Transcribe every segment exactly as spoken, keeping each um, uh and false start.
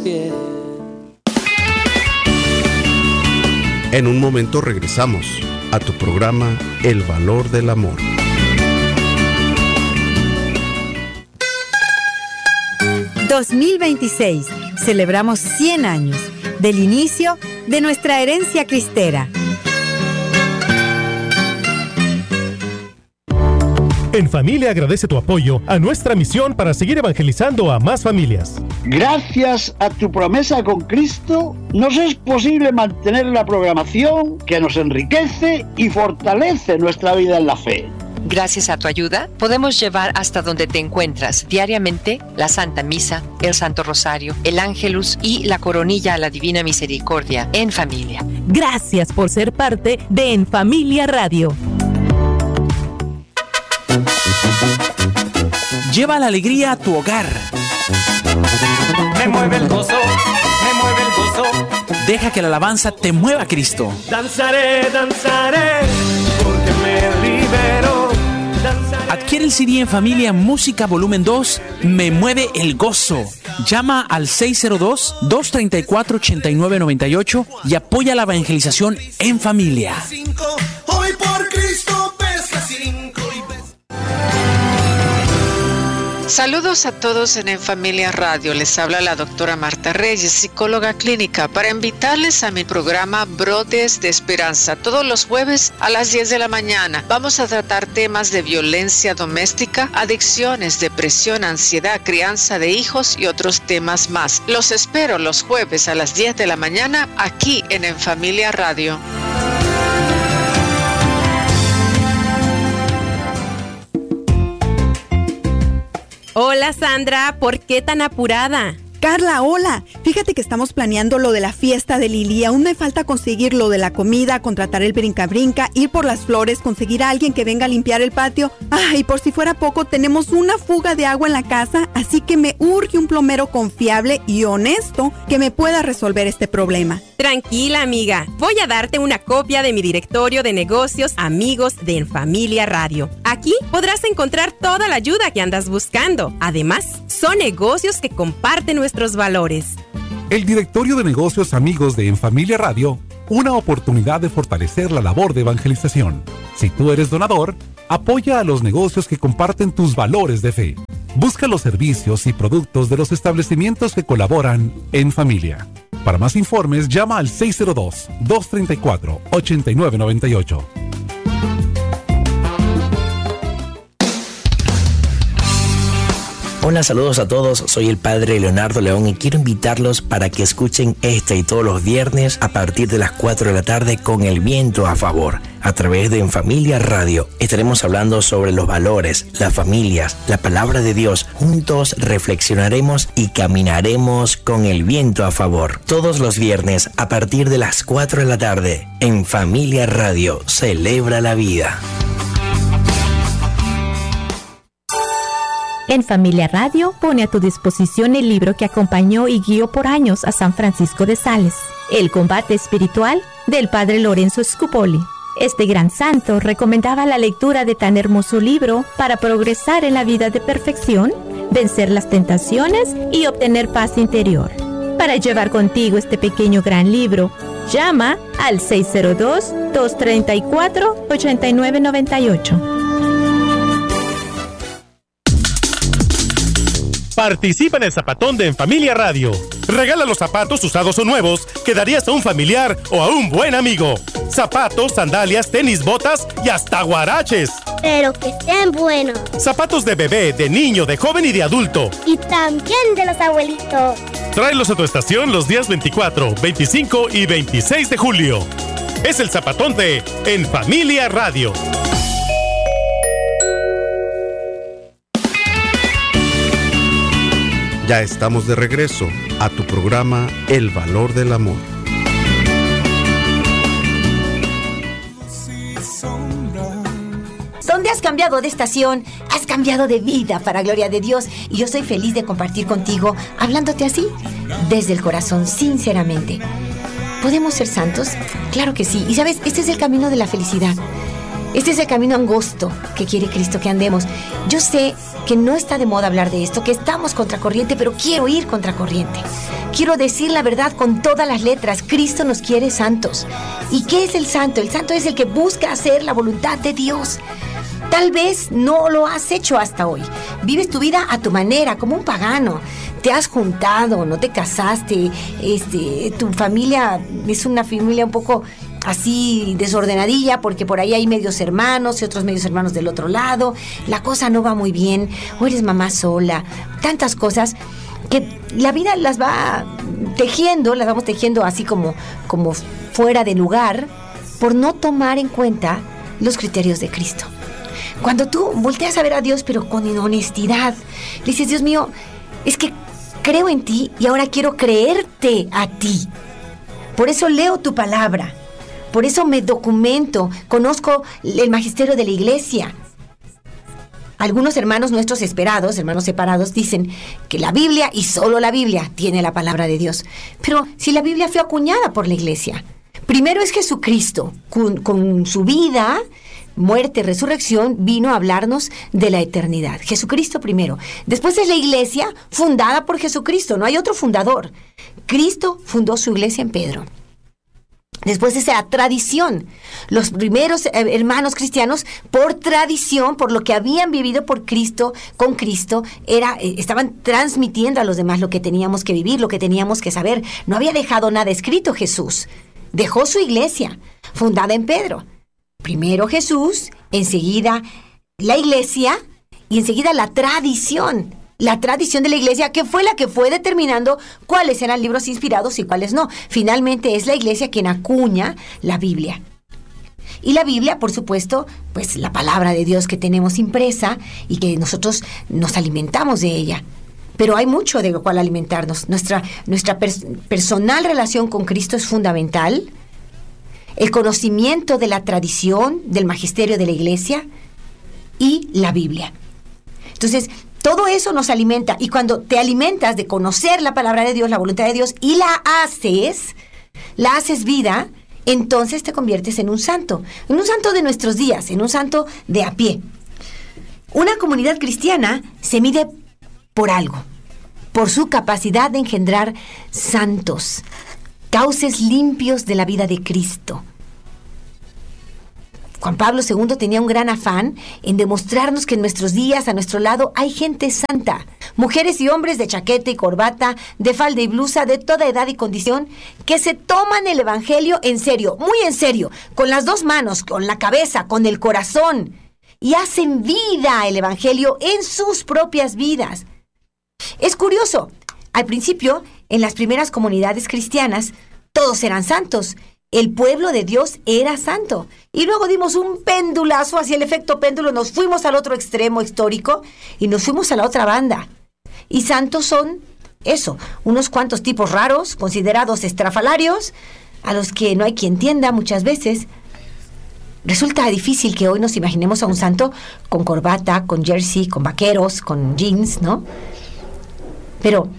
fiel. En un momento regresamos a tu programa El Valor del Amor. dos mil veintiséis. Celebramos cien años del inicio de nuestra herencia cristera. En Familia agradece tu apoyo a nuestra misión para seguir evangelizando a más familias. Gracias a tu promesa con Cristo, nos es posible mantener la programación que nos enriquece y fortalece nuestra vida en la fe. Gracias a tu ayuda, podemos llevar hasta donde te encuentras diariamente la Santa Misa, el Santo Rosario, el Ángelus y la Coronilla a la Divina Misericordia en familia. Gracias por ser parte de En Familia Radio. Lleva la alegría a tu hogar. Me mueve el gozo, me mueve el gozo. Deja que la alabanza te mueva a Cristo. Danzaré, danzaré, porque me libero. Danzaré. Adquiere el C D En Familia Música Volumen dos, Me Mueve el Gozo. Llama al seis cero dos, dos tres cuatro, ocho nueve nueve ocho y apoya la evangelización en familia. Hoy por Cristo pesa cinco. Saludos a todos en En Familia Radio. Les habla la doctora Marta Reyes, psicóloga clínica, para invitarles a mi programa Brotes de Esperanza. Todos los jueves a las diez de la mañana vamos a tratar temas de violencia doméstica, adicciones, depresión, ansiedad, crianza de hijos y otros temas más. Los espero los jueves a las diez de la mañana aquí en En Familia Radio. Hola Sandra, ¿por qué tan apurada? Carla, hola. Fíjate que estamos planeando lo de la fiesta de Lili. Aún me falta conseguir lo de la comida, contratar el brinca-brinca, ir por las flores, conseguir a alguien que venga a limpiar el patio. Ay, por si fuera poco, tenemos una fuga de agua en la casa, así que me urge un plomero confiable y honesto que me pueda resolver este problema. Tranquila, amiga. Voy a darte una copia de mi directorio de negocios amigos de En Familia Radio. Aquí podrás encontrar toda la ayuda que andas buscando. Además, son negocios que comparten nuestros valores. El directorio de negocios amigos de En Familia Radio, una oportunidad de fortalecer la labor de evangelización. Si tú eres donador, apoya a los negocios que comparten tus valores de fe. Busca los servicios y productos de los establecimientos que colaboran en familia. Para más informes, llama al seis cero dos, dos tres cuatro, ocho nueve nueve ocho. Hola, saludos a todos, soy el padre Leonardo León y quiero invitarlos para que escuchen este y todos los viernes a partir de las cuatro de la tarde con El Viento a Favor, a través de En Familia Radio. Estaremos hablando sobre los valores, las familias, la palabra de Dios. Juntos reflexionaremos y caminaremos con el viento a favor. Todos los viernes a partir de las cuatro de la tarde, En Familia Radio, celebra la vida. En Familia Radio pone a tu disposición el libro que acompañó y guió por años a San Francisco de Sales, El combate espiritual del padre Lorenzo Scupoli. Este gran santo recomendaba la lectura de tan hermoso libro para progresar en la vida de perfección, vencer las tentaciones y obtener paz interior. Para llevar contigo este pequeño gran libro, llama al seis cero dos, dos tres cuatro, ocho nueve nueve ocho. Participa en el Zapatón de En Familia Radio. Regala los zapatos usados o nuevos que darías a un familiar o a un buen amigo. Zapatos, sandalias, tenis, botas y hasta guaraches. Pero que estén buenos. Zapatos de bebé, de niño, de joven y de adulto. Y también de los abuelitos. Tráelos a tu estación los días veinticuatro, veinticinco y veintiséis de julio. Es el Zapatón de En Familia Radio. Ya estamos de regreso a tu programa El Valor del Amor. ¿Dónde has cambiado de estación? Has cambiado de vida, para gloria de Dios. Y yo soy feliz de compartir contigo, hablándote así, desde el corazón, sinceramente. ¿Podemos ser santos? Claro que sí. Y sabes, este es el camino de la felicidad. Este es el camino angosto que quiere Cristo que andemos. Yo sé que no está de moda hablar de esto, que estamos contracorriente, pero quiero ir contracorriente. quiero decir la verdad con todas las letras. Cristo nos quiere santos. ¿Y qué es el santo? El santo es el que busca hacer la voluntad de Dios. Tal vez no lo has hecho hasta hoy. Vives tu vida a tu manera, como un pagano. Te has juntado, no te casaste. Este, tu familia es una familia un poco así desordenadilla, porque por ahí hay medios hermanos y otros medios hermanos del otro lado. La cosa no va muy bien. O eres mamá sola. Tantas cosas que la vida las va tejiendo, las vamos tejiendo así como, como fuera de lugar, por no tomar en cuenta los criterios de Cristo. Cuando tú volteas a ver a Dios, pero con honestidad, le dices: Dios mío, es que creo en ti y ahora quiero creerte a ti. Por eso leo tu palabra, por eso me documento, conozco el magisterio de la iglesia. Algunos hermanos nuestros esperados, hermanos separados, dicen que la Biblia y solo la Biblia tiene la palabra de Dios. Pero si la Biblia fue acuñada por la iglesia, primero es Jesucristo, con, con su vida, muerte, resurrección, vino a hablarnos de la eternidad. Jesucristo primero. Después es la iglesia fundada por Jesucristo. No hay otro fundador. Cristo fundó su iglesia en Pedro. Después es la tradición. Los primeros eh, hermanos cristianos, por tradición, por lo que habían vivido por Cristo, con Cristo, era, eh, estaban transmitiendo a los demás lo que teníamos que vivir, lo que teníamos que saber. No había dejado nada escrito Jesús. Dejó su iglesia, fundada en Pedro. Primero Jesús, enseguida la iglesia y enseguida la tradición. La tradición de la iglesia, que fue la que fue determinando cuáles eran libros inspirados y cuáles no. Finalmente es la iglesia quien acuña la Biblia. Y la Biblia, por supuesto, pues la palabra de Dios que tenemos impresa y que nosotros nos alimentamos de ella. Pero hay mucho de lo cual alimentarnos. Nuestra, nuestra pers- personal relación con Cristo es fundamental. El conocimiento de la tradición, del magisterio de la iglesia y la Biblia. Entonces, todo eso nos alimenta. Y cuando te alimentas de conocer la palabra de Dios, la voluntad de Dios, y la haces, la haces vida, entonces te conviertes en un santo. En un santo de nuestros días, en un santo de a pie. Una comunidad cristiana se mide por algo, por su capacidad de engendrar santos, cauces limpios de la vida de Cristo. Juan Pablo segundo tenía un gran afán en demostrarnos que en nuestros días, a nuestro lado, hay gente santa. Mujeres y hombres de chaqueta y corbata, de falda y blusa, de toda edad y condición, que se toman el evangelio en serio, muy en serio, con las dos manos, con la cabeza, con el corazón, y hacen vida el evangelio en sus propias vidas. Es curioso, al principio, en las primeras comunidades cristianas, todos eran santos. El pueblo de Dios era santo. Y luego dimos un pendulazo hacia el efecto péndulo, nos fuimos al otro extremo histórico y nos fuimos a la otra banda. Y santos son eso, unos cuantos tipos raros, considerados estrafalarios, a los que no hay quien entienda muchas veces. Resulta difícil que hoy nos imaginemos a un santo con corbata, con jersey, con vaqueros, con jeans, ¿no? Pero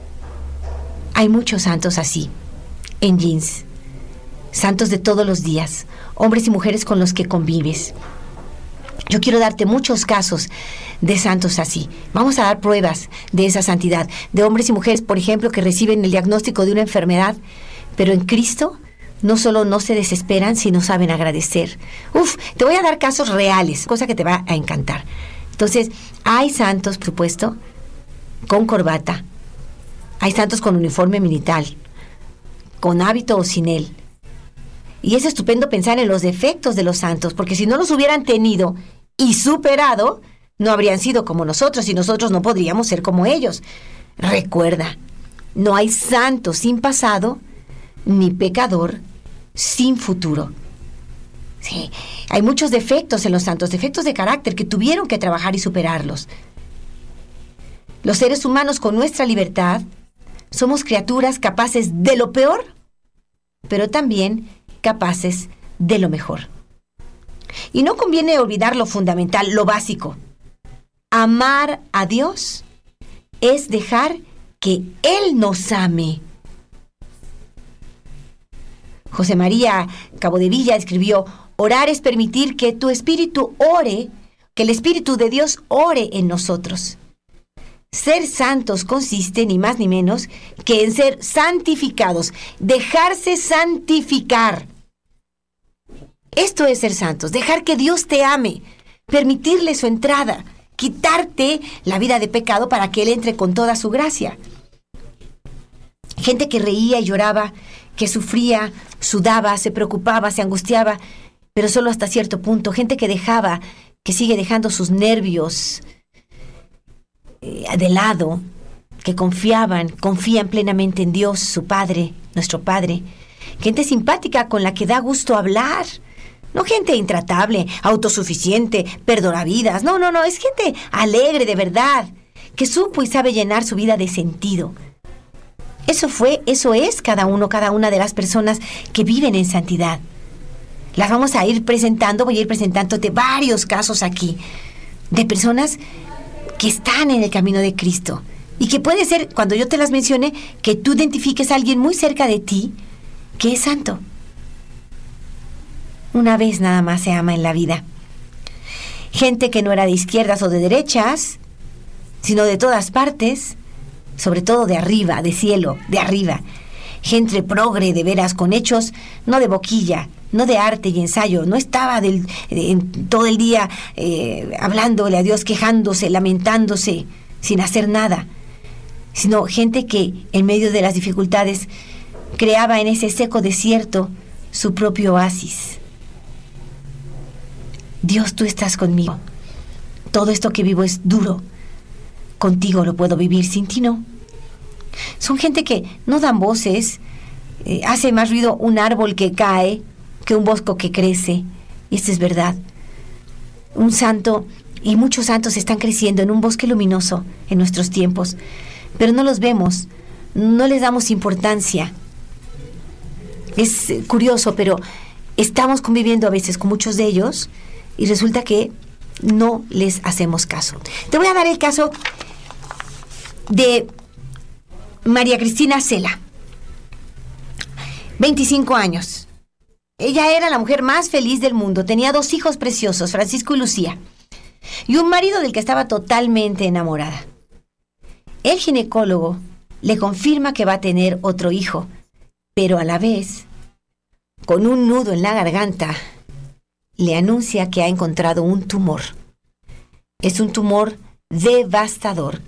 hay muchos santos así, en jeans. Santos de todos los días, hombres y mujeres con los que convives. Yo quiero darte muchos casos de santos así. Vamos a dar pruebas de esa santidad, de hombres y mujeres, por ejemplo, que reciben el diagnóstico de una enfermedad, pero en Cristo no solo no se desesperan, sino saben agradecer. Uf, te voy a dar casos reales, cosa que te va a encantar. Entonces, hay santos, por supuesto, con corbata. Hay santos con uniforme militar, con hábito o sin él. Y es estupendo pensar en los defectos de los santos, porque si no los hubieran tenido y superado, no habrían sido como nosotros y nosotros no podríamos ser como ellos. Recuerda, no hay santo sin pasado, ni pecador sin futuro. Sí, hay muchos defectos en los santos, defectos de carácter que tuvieron que trabajar y superarlos. Los seres humanos con nuestra libertad somos criaturas capaces de lo peor, pero también capaces de lo mejor. Y no conviene olvidar lo fundamental, lo básico. Amar a Dios es dejar que Él nos ame. José María Cabodevilla escribió: orar es permitir que tu espíritu ore, que el Espíritu de Dios ore en nosotros. Ser santos consiste ni más ni menos que en ser santificados, dejarse santificar. Esto es ser santos, dejar que Dios te ame, permitirle su entrada, quitarte la vida de pecado para que Él entre con toda su gracia. Gente que reía y lloraba, que sufría, sudaba, se preocupaba, se angustiaba, pero solo hasta cierto punto. Gente que dejaba, que sigue dejando sus nervios eh, de lado, que confiaban, confían plenamente en Dios, su Padre, nuestro Padre. Gente simpática con la que da gusto hablar. No gente intratable, autosuficiente, perdonavidas. No, no, no, es gente alegre de verdad, que supo y sabe llenar su vida de sentido. Eso fue, eso es cada uno, cada una de las personas que viven en santidad. Las vamos a ir presentando, voy a ir presentándote varios casos aquí de personas que están en el camino de Cristo. Y que puede ser, cuando yo te las mencione, que tú identifiques a alguien muy cerca de ti que es santo. Una vez nada más se ama en la vida. Gente que no era de izquierdas o de derechas, sino de todas partes, sobre todo de arriba, de cielo, de arriba. Gente progre de veras, con hechos, no de boquilla, no de arte y ensayo. No estaba del, eh, todo el día eh, hablándole a Dios, quejándose, lamentándose, sin hacer nada. Sino gente que, en medio de las dificultades, creaba en ese seco desierto su propio oasis. Dios, tú estás conmigo. Todo esto que vivo es duro. Contigo lo puedo vivir, sin ti no. Son gente que no dan voces. Eh, hace más ruido un árbol que cae que un bosque que crece. Y esto es verdad. Un santo y muchos santos están creciendo en un bosque luminoso en nuestros tiempos. Pero no los vemos. No les damos importancia. Es eh, curioso, pero estamos conviviendo a veces con muchos de ellos y resulta que no les hacemos caso. Te voy a dar el caso de María Cristina Cela, veinticinco años. Ella era la mujer más feliz del mundo. Tenía dos hijos preciosos, Francisco y Lucía, y un marido del que estaba totalmente enamorada. El ginecólogo le confirma que va a tener otro hijo, pero a la vez, con un nudo en la garganta, le anuncia que ha encontrado un tumor. Es un tumor devastador